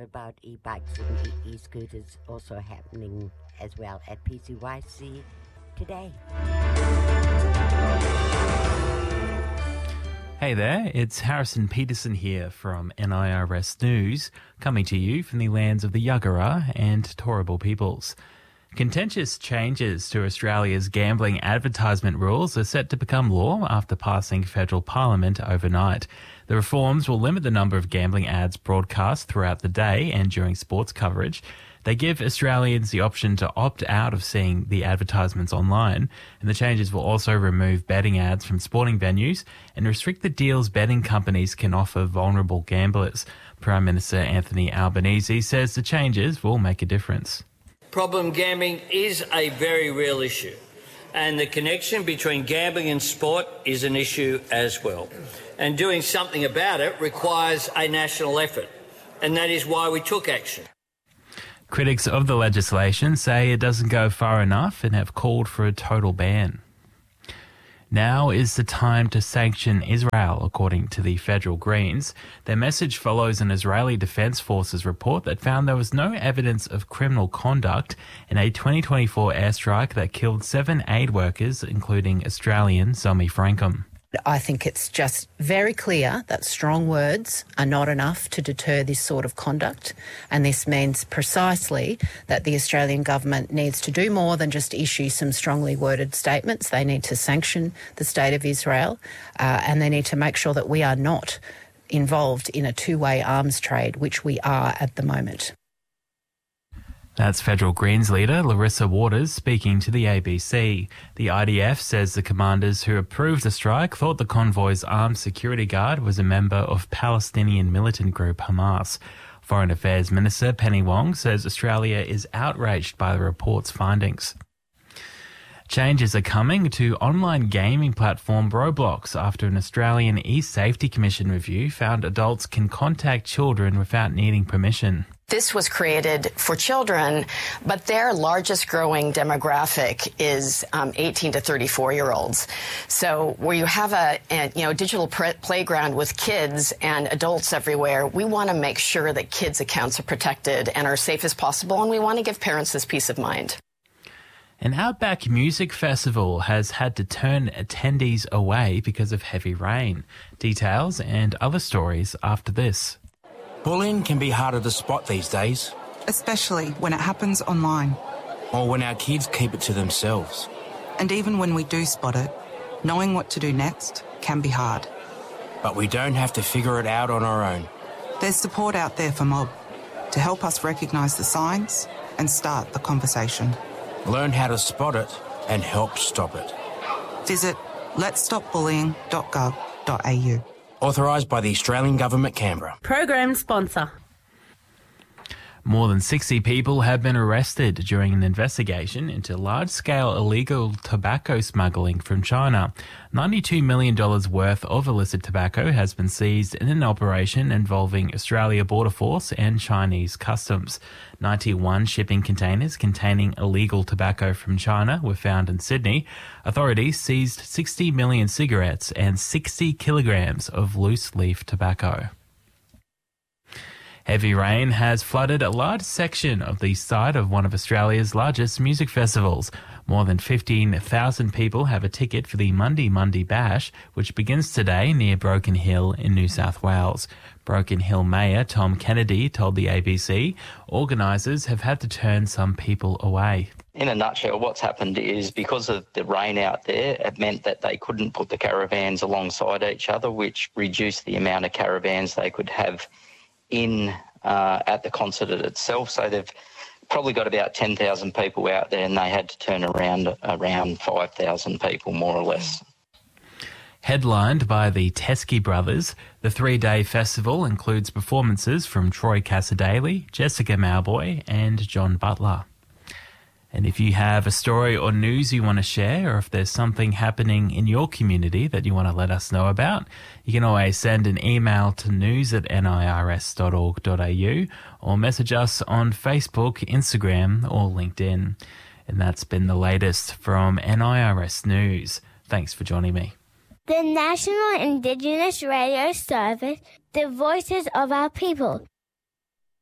about e-bikes and e-scooters also happening as well at PCYC today. Hey there, it's Harrison Peterson here from NIRS News, coming to you from the lands of the Yagara and Turrbal peoples. Contentious changes to Australia's gambling advertisement rules are set to become law after passing federal parliament overnight. The reforms will limit the number of gambling ads broadcast throughout the day and during sports coverage. They give Australians the option to opt out of seeing the advertisements online, and the changes will also remove betting ads from sporting venues and restrict the deals betting companies can offer vulnerable gamblers. Prime Minister Anthony Albanese says the changes will make a difference. Problem gambling is a very real issue, and the connection between gambling and sport is an issue as well. And doing something about it requires a national effort, and that is why we took action. Critics of the legislation say it doesn't go far enough and have called for a total ban. Now is the time to sanction Israel, according to the federal Greens. Their message follows an Israeli Defense Forces report that found there was no evidence of criminal conduct in a 2024 airstrike that killed 7 aid workers, including Australian Zomi Frankham. I think it's just very clear that strong words are not enough to deter this sort of conduct, and this means precisely that the Australian government needs to do more than just issue some strongly worded statements. They need to sanction the State of Israel, and they need to make sure that we are not involved in a two-way arms trade, which we are at the moment. That's Federal Greens leader Larissa Waters speaking to the ABC. The IDF says the commanders who approved the strike thought the convoy's armed security guard was a member of Palestinian militant group Hamas. Foreign Affairs Minister Penny Wong says Australia is outraged by the report's findings. Changes are coming to online gaming platform Roblox after an Australian e-Safety Commission review found adults can contact children without needing permission. This was created for children, but their largest growing demographic is 18 to 34-year-olds. So where you have a digital playground with kids and adults everywhere, we want to make sure that kids' accounts are protected and are safe as possible, and we want to give parents this peace of mind. An Outback Music Festival has had to turn attendees away because of heavy rain. Details and other stories after this. Bullying can be harder to spot these days. Especially when it happens online. Or when our kids keep it to themselves. And even when we do spot it, knowing what to do next can be hard. But we don't have to figure it out on our own. There's support out there for Mob to help us recognise the signs and start the conversation. Learn how to spot it and help stop it. Visit letsstopbullying.gov.au. Authorised by the Australian Government, Canberra. Program sponsor. More than 60 people have been arrested during an investigation into large-scale illegal tobacco smuggling from China. $92 million worth of illicit tobacco has been seized in an operation involving Australia Border Force and Chinese customs. 91 shipping containers containing illegal tobacco from China were found in Sydney. Authorities seized 60 million cigarettes and 60 kilograms of loose-leaf tobacco. Heavy rain has flooded a large section of the site of one of Australia's largest music festivals. More than 15,000 people have a ticket for the Monday Bash, which begins today near Broken Hill in New South Wales. Broken Hill Mayor Tom Kennedy told the ABC organisers have had to turn some people away. In a nutshell, what's happened is because of the rain out there, it meant that they couldn't put the caravans alongside each other, which reduced the amount of caravans they could have in at the concert itself. So they've probably got about 10,000 people out there, and they had to turn around 5,000 people, more or less. Headlined by the Teskey Brothers, the 3-day festival includes performances from Troy Cassadaly, Jessica Mauboy and John Butler. And if you have a story or news you want to share, or if there's something happening in your community that you want to let us know about, you can always send an email to news@nirs.org.au or message us on Facebook, Instagram or LinkedIn. And that's been the latest from NIRS News. Thanks for joining me. The National Indigenous Radio Service, the voices of our people.